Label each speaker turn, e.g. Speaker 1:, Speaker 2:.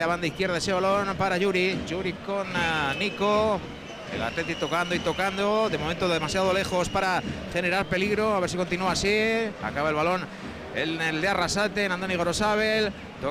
Speaker 1: La banda izquierda, ese balón para Yuri. Yuri con Nico. El Atleti tocando y tocando. De momento demasiado lejos para generar peligro. A ver si continúa así. Acaba el balón en el de Arrasate, en Andoni Gorosabel.